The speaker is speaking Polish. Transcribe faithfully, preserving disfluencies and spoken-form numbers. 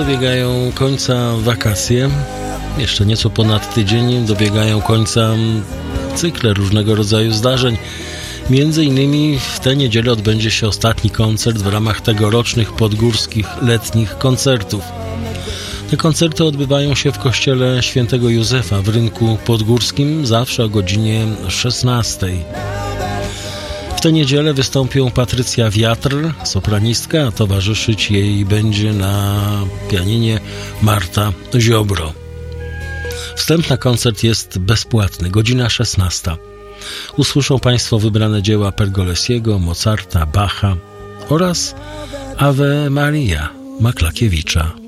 dobiegają końca wakacje. Jeszcze nieco ponad tydzień dobiegają końca cykle różnego rodzaju zdarzeń. Między innymi w tę niedzielę odbędzie się ostatni koncert w ramach tegorocznych podgórskich letnich koncertów. Te koncerty odbywają się w kościele Świętego Józefa w Rynku Podgórskim, zawsze o godzinie szesnastej. W tę niedzielę wystąpią Patrycja Wiatr, sopranistka, a towarzyszyć jej będzie na pianinie Marta Ziobro. Wstęp na koncert jest bezpłatny, godzina szesnasta. Usłyszą Państwo wybrane dzieła Pergolesiego, Mozarta, Bacha oraz Ave Maria Maklakiewicza.